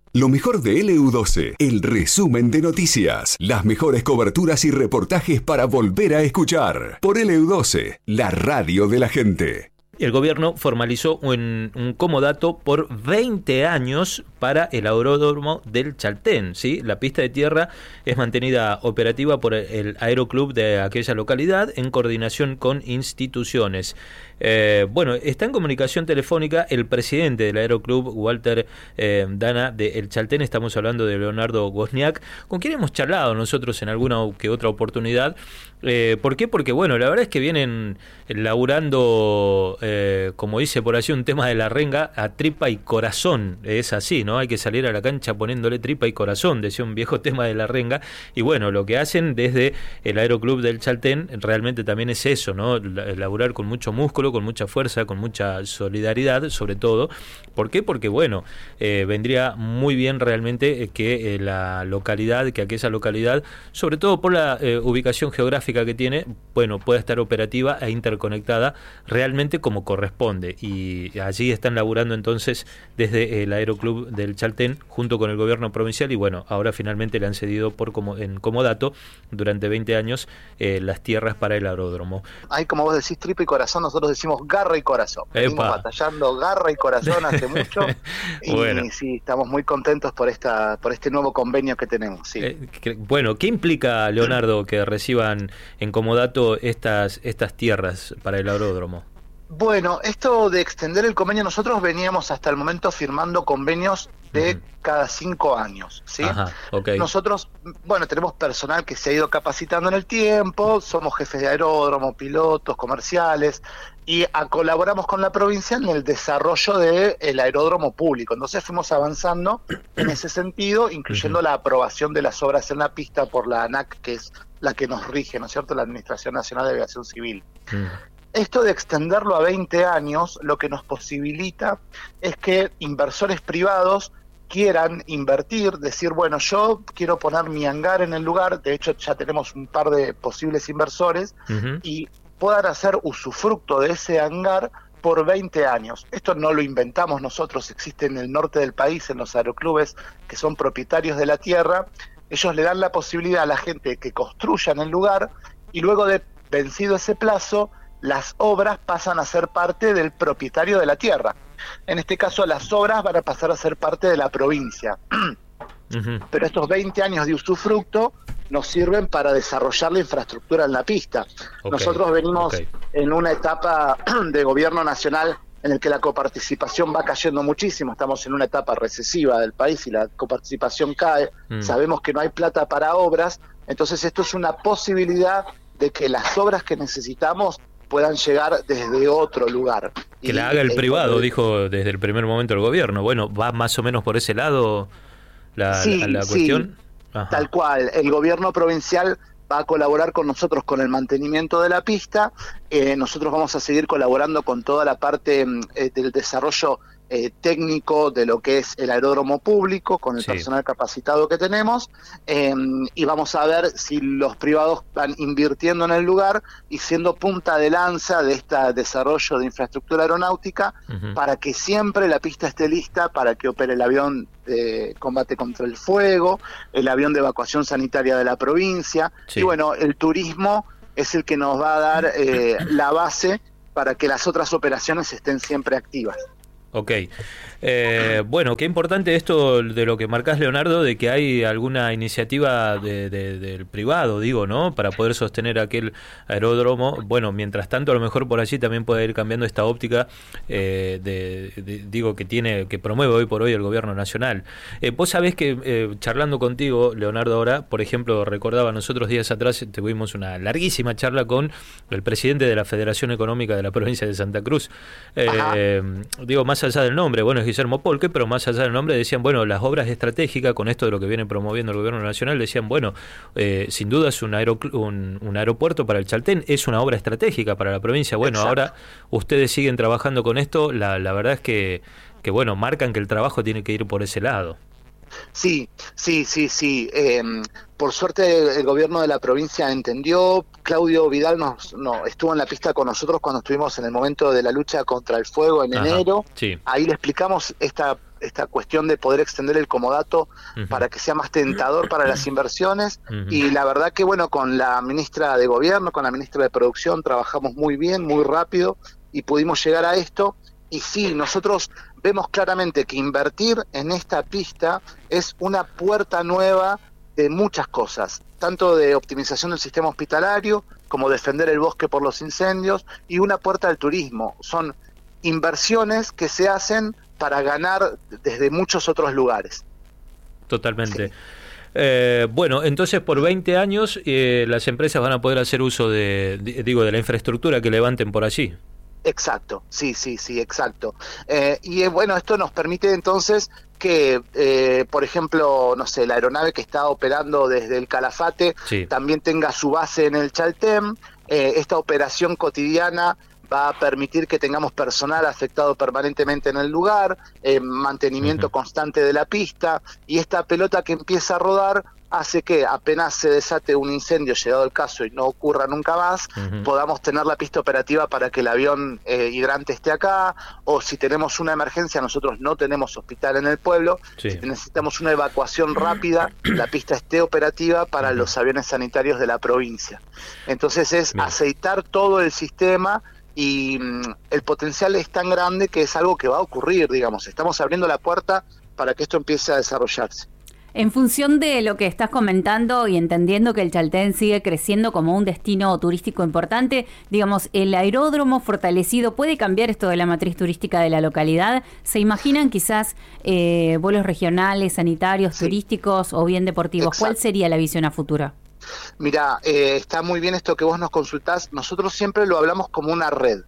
Lo mejor de LU12, el resumen de noticias, las mejores coberturas y reportajes para volver a escuchar. Por LU12, la radio de la gente. El gobierno formalizó un comodato por 20 años para el aeródromo del Chaltén, ¿sí? La pista de tierra es mantenida operativa por el aeroclub de aquella localidad en coordinación con instituciones. Bueno, está en comunicación telefónica el presidente del aeroclub, Walter Dana, de El Chaltén. Estamos hablando de Leonardo Gosniak, con quien hemos charlado nosotros en alguna que otra oportunidad. ¿Por qué? Porque, bueno, la verdad es que vienen laburando, como dice por allí, un tema de la renga a tripa y corazón. Es así, ¿no? Hay que salir a la cancha poniéndole tripa y corazón, decía un viejo tema de la renga. Y bueno, lo que hacen desde el aeroclub del Chaltén realmente también es eso, ¿no? Laburar con mucho músculo, con mucha fuerza, con mucha solidaridad, sobre todo. ¿Por qué? Porque, bueno, vendría muy bien realmente que la localidad, que aquella localidad, sobre todo por la ubicación geográfica que tiene, bueno, pueda estar operativa e interconectada realmente como corresponde. Y allí están laburando entonces desde el aeroclub del Chaltén junto con el gobierno provincial y, bueno, ahora finalmente le han cedido en comodato durante 20 años las tierras para el aeródromo. Hay, como vos decís, tripa y corazón, nosotros decimos garra y corazón. Venimos batallando garra y corazón hace mucho y bueno, sí, estamos muy contentos por este nuevo convenio que tenemos. Sí. Bueno, ¿qué implica, Leonardo, que reciban en comodato estas tierras para el aeródromo? Bueno, esto de extender el convenio, nosotros veníamos hasta el momento firmando convenios de cada 5 años, ¿sí? Ajá, okay. Nosotros, bueno, tenemos personal que se ha ido capacitando en el tiempo, somos jefes de aeródromo, pilotos, comerciales, y colaboramos con la provincia en el desarrollo del aeródromo público. Entonces fuimos avanzando en ese sentido, incluyendo la aprobación de las obras en la pista por la ANAC, que es la que nos rige, ¿no es cierto?, la Administración Nacional de Aviación Civil. Esto de extenderlo a 20 años, lo que nos posibilita es que inversores privados quieran invertir, decir, bueno, yo quiero poner mi hangar en el lugar, de hecho ya tenemos un par de posibles inversores, y puedan hacer usufructo de ese hangar por 20 años. Esto no lo inventamos nosotros, existe en el norte del país, en los aeroclubes que son propietarios de la tierra. Ellos le dan la posibilidad a la gente que construya en el lugar y luego de vencido ese plazo, las obras pasan a ser parte del propietario de la tierra. En este caso, las obras van a pasar a ser parte de la provincia. Pero estos 20 años de usufructo nos sirven para desarrollar la infraestructura en la pista. Nosotros venimos en una etapa de gobierno nacional en el que la coparticipación va cayendo muchísimo. Estamos en una etapa recesiva del país y la coparticipación cae. Sabemos que no hay plata para obras, entonces esto es una posibilidad de que las obras que necesitamos puedan llegar desde otro lugar. Que la haga el privado, dijo desde el primer momento el gobierno. Bueno, ¿va más o menos por ese lado la cuestión? Sí, tal cual. El gobierno provincial va a colaborar con nosotros con el mantenimiento de la pista. Nosotros vamos a seguir colaborando con toda la parte del desarrollo técnico de lo que es el aeródromo público, con el personal capacitado que tenemos, y vamos a ver si los privados van invirtiendo en el lugar y siendo punta de lanza de este desarrollo de infraestructura aeronáutica para que siempre la pista esté lista para que opere el avión de combate contra el fuego, el avión de evacuación sanitaria de la provincia, y bueno, el turismo es el que nos va a dar la base para que las otras operaciones estén siempre activas. Ok. Bueno, qué importante esto de lo que marcás, Leonardo, de que hay alguna iniciativa del privado, digo, ¿no? Para poder sostener aquel aeródromo. Bueno, mientras tanto, a lo mejor por allí también puede ir cambiando esta óptica, digo, que promueve hoy por hoy el gobierno nacional. Vos sabés que, charlando contigo, Leonardo, ahora, por ejemplo, recordaba, nosotros días atrás tuvimos una larguísima charla con el presidente de la Federación Económica de la provincia de Santa Cruz. Digo, más allá del nombre, bueno, es Guillermo Polque, pero más allá del nombre decían, bueno, las obras estratégicas, con esto de lo que viene promoviendo el gobierno nacional, decían, bueno, sin duda es un aeropuerto para el Chaltén, es una obra estratégica para la provincia. Bueno, Exacto. Ahora ustedes siguen trabajando con esto, la verdad es que bueno, marcan que el trabajo tiene que ir por ese lado. Sí. Por suerte el gobierno de la provincia entendió. Claudio Vidal estuvo en la pista con nosotros cuando estuvimos en el momento de la lucha contra el fuego en enero. Sí. Ahí le explicamos esta esta cuestión de poder extender el comodato para que sea más tentador para las inversiones, y la verdad que bueno, con la ministra de Gobierno, con la ministra de Producción, trabajamos muy bien, muy rápido, y pudimos llegar a esto. Y sí, nosotros vemos claramente que invertir en esta pista es una puerta nueva de muchas cosas, tanto de optimización del sistema hospitalario, como defender el bosque por los incendios, y una puerta al turismo. Son inversiones que se hacen para ganar desde muchos otros lugares. Totalmente. Sí. Bueno, entonces por 20 años las empresas van a poder hacer uso de la infraestructura que levanten por allí. Exacto, sí, exacto. Y bueno, esto nos permite entonces que, por ejemplo, no sé, la aeronave que está operando desde el Calafate también tenga su base en el Chaltén. Esta operación cotidiana va a permitir que tengamos personal afectado permanentemente en el lugar, mantenimiento constante de la pista, y esta pelota que empieza a rodar hace que apenas se desate un incendio, llegado el caso, y no ocurra nunca más, podamos tener la pista operativa para que el avión hidrante esté acá, o si tenemos una emergencia, nosotros no tenemos hospital en el pueblo, si necesitamos una evacuación rápida, la pista esté operativa para los aviones sanitarios de la provincia. Entonces es aceitar todo el sistema, y el potencial es tan grande que es algo que va a ocurrir, digamos, estamos abriendo la puerta para que esto empiece a desarrollarse. En función de lo que estás comentando y entendiendo que el Chaltén sigue creciendo como un destino turístico importante, digamos, ¿el aeródromo fortalecido puede cambiar esto de la matriz turística de la localidad? ¿Se imaginan quizás vuelos regionales, sanitarios, turísticos o bien deportivos? Exacto. ¿Cuál sería la visión a futuro? Mirá, está muy bien esto que vos nos consultás. Nosotros siempre lo hablamos como una red.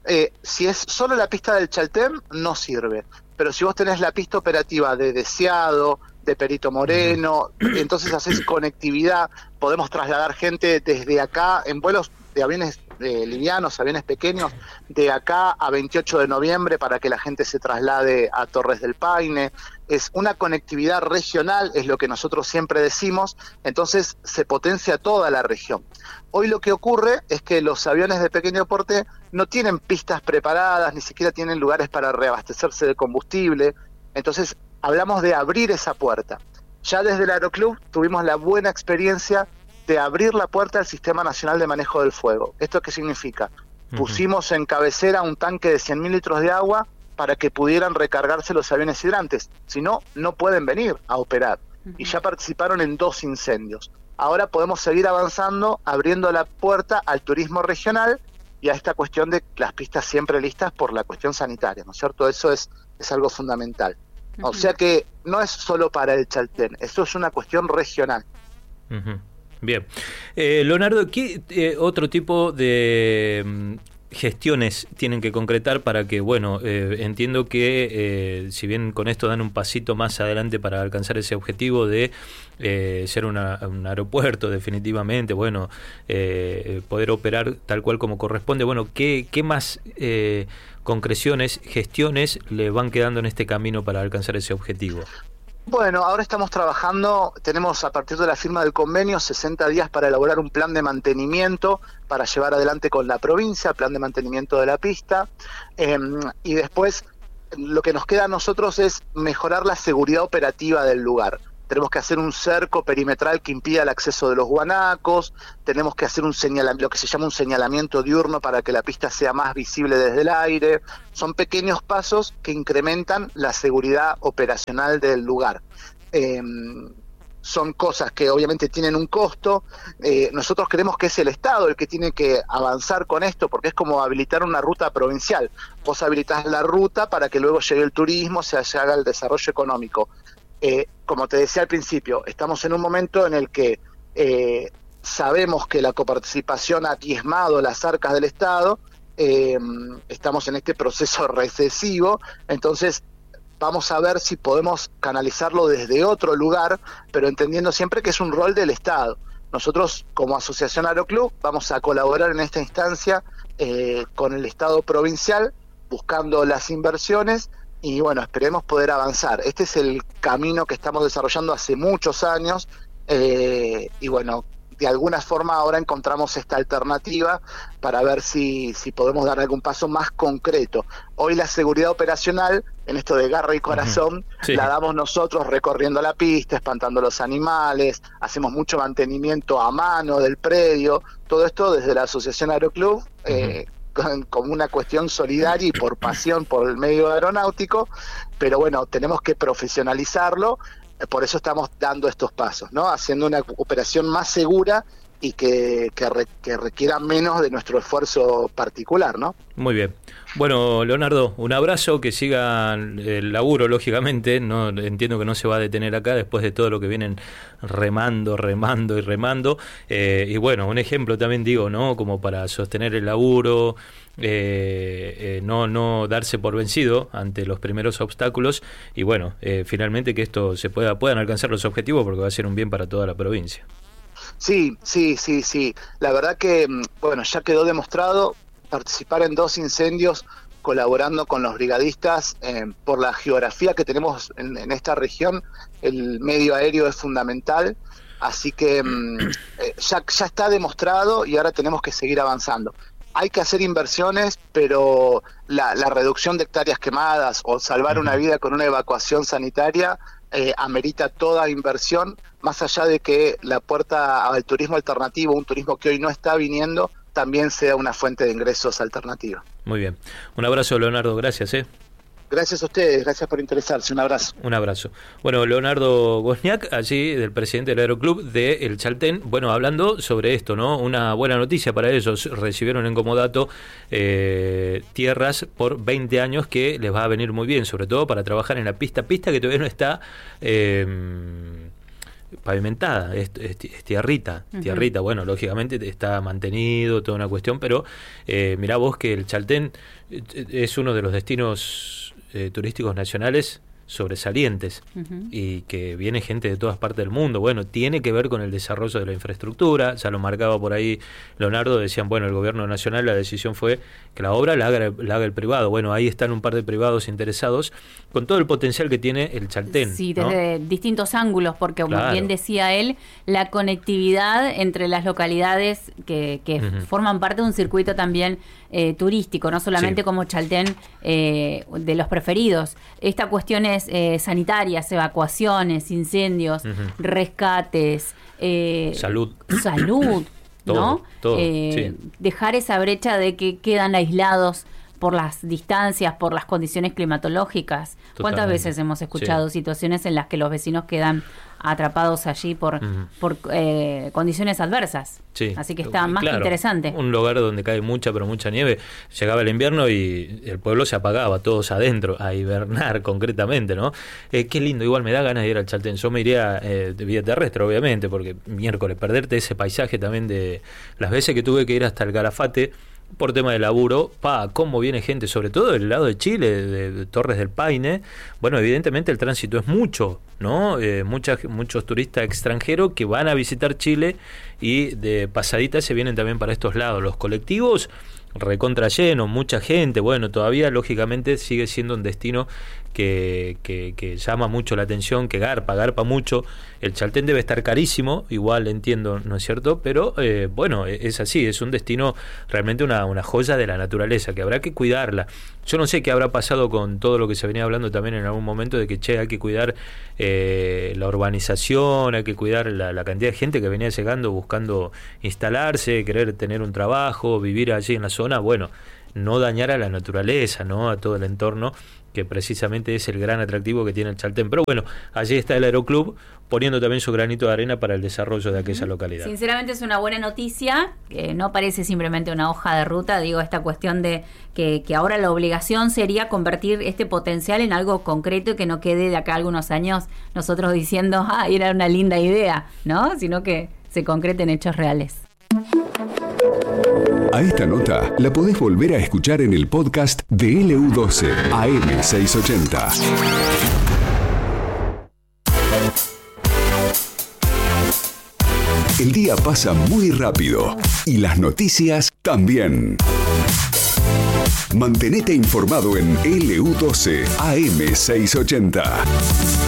Si es solo la pista del Chaltén, no sirve. Pero si vos tenés la pista operativa de Deseado, de Perito Moreno, entonces haces conectividad, podemos trasladar gente desde acá en vuelos de aviones livianos, aviones pequeños, de acá a 28 de noviembre para que la gente se traslade a Torres del Paine. Es una conectividad regional, es lo que nosotros siempre decimos, entonces se potencia toda la región. Hoy lo que ocurre es que los aviones de pequeño porte no tienen pistas preparadas, ni siquiera tienen lugares para reabastecerse de combustible, entonces hablamos de abrir esa puerta. Ya desde el Aeroclub tuvimos la buena experiencia de abrir la puerta al Sistema Nacional de Manejo del Fuego. ¿Esto qué significa? Pusimos en cabecera un tanque de 100.000 litros de agua para que pudieran recargarse los aviones hidrantes. Si no, no pueden venir a operar. Y ya participaron en 2 incendios. Ahora podemos seguir avanzando, abriendo la puerta al turismo regional y a esta cuestión de las pistas siempre listas por la cuestión sanitaria, ¿no es cierto? Eso es algo fundamental. O sea que no es solo para el Chaltén, eso es una cuestión regional. Bien. Leonardo, ¿qué otro tipo de gestiones tienen que concretar para que, bueno, entiendo que si bien con esto dan un pasito más adelante para alcanzar ese objetivo de ser un aeropuerto definitivamente, bueno, poder operar tal cual como corresponde, bueno, ¿qué más concreciones, gestiones le van quedando en este camino para alcanzar ese objetivo? Bueno, ahora estamos trabajando, tenemos a partir de la firma del convenio 60 días para elaborar un plan de mantenimiento para llevar adelante con la provincia, plan de mantenimiento de la pista, y después lo que nos queda a nosotros es mejorar la seguridad operativa del lugar. Tenemos que hacer un cerco perimetral que impida el acceso de los guanacos, tenemos que hacer lo que se llama un señalamiento diurno para que la pista sea más visible desde el aire. Son pequeños pasos que incrementan la seguridad operacional del lugar. Son cosas que obviamente tienen un costo. Nosotros creemos que es el Estado el que tiene que avanzar con esto, porque es como habilitar una ruta provincial. Vos habilitás la ruta para que luego llegue el turismo, se haga el desarrollo económico. Como te decía al principio, estamos en un momento en el que sabemos que la coparticipación ha diezmado las arcas del Estado, estamos en este proceso recesivo, entonces vamos a ver si podemos canalizarlo desde otro lugar, pero entendiendo siempre que es un rol del Estado. Nosotros, como Asociación Aeroclub, vamos a colaborar en esta instancia con el Estado provincial, buscando las inversiones, y bueno, esperemos poder avanzar. Este es el camino que estamos desarrollando hace muchos años, y bueno, de alguna forma ahora encontramos esta alternativa para ver si podemos dar algún paso más concreto. Hoy la seguridad operacional, en esto de garra y corazón, sí, la damos nosotros recorriendo la pista, espantando los animales, hacemos mucho mantenimiento a mano del predio, todo esto desde la Asociación Aeroclub, como una cuestión solidaria y por pasión por el medio aeronáutico, pero bueno, tenemos que profesionalizarlo, por eso estamos dando estos pasos, ¿no? Haciendo una operación más segura y que requiera menos de nuestro esfuerzo particular, ¿no? Muy bien. Bueno, Leonardo, un abrazo, que siga el laburo, lógicamente. No entiendo que no se va a detener acá después de todo lo que vienen remando. Y bueno, un ejemplo también, digo, ¿no? Como para sostener el laburo, no darse por vencido ante los primeros obstáculos y bueno, finalmente que esto puedan alcanzar los objetivos, porque va a ser un bien para toda la provincia. Sí. La verdad que, bueno, ya quedó demostrado participar en 2 incendios colaborando con los brigadistas. Por la geografía que tenemos en esta región, el medio aéreo es fundamental, así que ya está demostrado y ahora tenemos que seguir avanzando. Hay que hacer inversiones, pero la reducción de hectáreas quemadas o salvar una vida con una evacuación sanitaria amerita toda inversión, más allá de que la puerta al turismo alternativo, un turismo que hoy no está viniendo, también sea una fuente de ingresos alternativa. Muy bien. Un abrazo, Leonardo. Gracias. Gracias a ustedes, gracias por interesarse. Un abrazo. Un abrazo. Bueno, Leonardo Gosniak, allí del presidente del Aeroclub de El Chaltén, bueno, hablando sobre esto, ¿no? Una buena noticia para ellos. Recibieron en comodato tierras por 20 años que les va a venir muy bien, sobre todo para trabajar en la pista que todavía no está pavimentada, es tierrita, bueno, lógicamente está mantenido, toda una cuestión, pero mirá vos que el Chaltén es uno de los destinos turísticos nacionales sobresalientes y que viene gente de todas partes del mundo. Bueno, tiene que ver con el desarrollo de la infraestructura, ya lo marcaba por ahí Leonardo, decían, bueno, el gobierno nacional, la decisión fue que la obra la haga el privado. Bueno, ahí están un par de privados interesados con todo el potencial que tiene el Chaltén. Sí, desde distintos ángulos, porque como bien decía él, la conectividad entre las localidades que forman parte de un circuito también turístico, no solamente como Chaltén, de los preferidos. Esta cuestión es sanitarias, evacuaciones, incendios, rescates, salud, ¿no? Todo, dejar esa brecha de que quedan aislados por las distancias, por las condiciones climatológicas. Totalmente. ¿Cuántas veces hemos escuchado situaciones en las que los vecinos quedan atrapados allí por condiciones adversas? Así que está más que interesante. Un lugar donde cae mucha nieve. Llegaba el invierno y el pueblo se apagaba, todos adentro, a hibernar concretamente, ¿no? Qué lindo, igual me da ganas de ir al Chaltén. Yo me iría de vía terrestre, obviamente, porque miércoles, perderte ese paisaje también de las veces que tuve que ir hasta el Calafate por tema de laburo, cómo viene gente, sobre todo del lado de Chile, de Torres del Paine. Bueno, evidentemente el tránsito es mucho, ¿no? Muchos turistas extranjeros que van a visitar Chile y de pasadita se vienen también para estos lados. Los colectivos recontra lleno, mucha gente. Bueno, todavía lógicamente sigue siendo un destino que llama mucho la atención, que garpa mucho. El Chaltén debe estar carísimo, igual entiendo, ¿no es cierto? Pero bueno, es así, es un destino realmente una joya de la naturaleza, que habrá que cuidarla. Yo no sé qué habrá pasado con todo lo que se venía hablando también en algún momento de que hay que cuidar la urbanización, hay que cuidar la cantidad de gente que venía llegando buscando instalarse, querer tener un trabajo, vivir allí en la zona. Bueno, no dañar a la naturaleza, ¿no? A todo el entorno, que precisamente es el gran atractivo que tiene el Chaltén. Pero bueno, allí está el Aeroclub poniendo también su granito de arena para el desarrollo de aquella localidad. Sinceramente es una buena noticia, no parece simplemente una hoja de ruta, digo, esta cuestión de que ahora la obligación sería convertir este potencial en algo concreto y que no quede de acá a algunos años nosotros diciendo, era una linda idea, ¿no? Sino que se concrete en hechos reales. A esta nota la podés volver a escuchar en el podcast de LU12 AM680. El día pasa muy rápido y las noticias también. Mantenete informado en LU12 AM680.